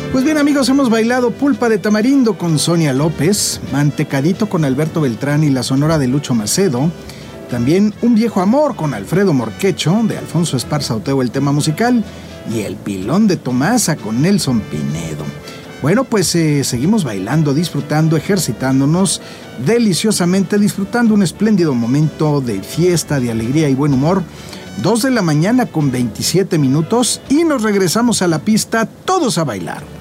Pues bien, amigos, hemos bailado Pulpa de Tamarindo con Sonia López, Mantecadito con Alberto Beltrán y la Sonora de Lucho Macedo, también Un Viejo Amor con Alfredo Morquecho, de Alfonso Esparza Oteo el tema musical, y El Pilón de Tomasa con Nelson Pinedo. Bueno, pues seguimos bailando, disfrutando, ejercitándonos deliciosamente, disfrutando un espléndido momento de fiesta, de alegría y buen humor. 2 de la mañana con 27 minutos y nos regresamos a la pista, todos a bailar.